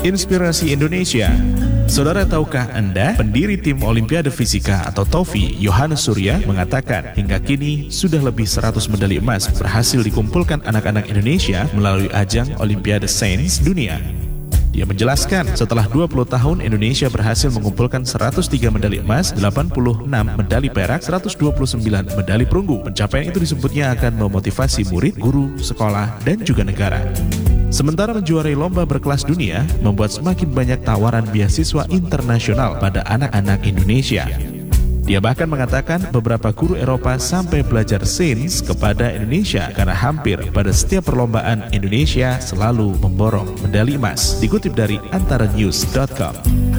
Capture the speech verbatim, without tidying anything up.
Inspirasi Indonesia. Saudara, tahukah Anda, pendiri tim Olimpiade Fisika atau TOFI, Yohanes Surya, mengatakan hingga kini sudah lebih seratus medali emas berhasil dikumpulkan anak-anak Indonesia melalui ajang Olimpiade Sains Dunia. Dia menjelaskan, setelah dua puluh tahun Indonesia berhasil mengumpulkan seratus tiga medali emas, delapan puluh enam medali perak, seratus dua puluh sembilan medali perunggu. Pencapaian itu disebutnya akan memotivasi murid, guru, sekolah, dan juga negara. Sementara menjuarai lomba berkelas dunia, membuat semakin banyak tawaran beasiswa internasional pada anak-anak Indonesia. Dia bahkan mengatakan beberapa guru Eropa sampai belajar sains kepada Indonesia karena hampir pada setiap perlombaan Indonesia selalu memborong medali emas. Dikutip dari antara news dot com.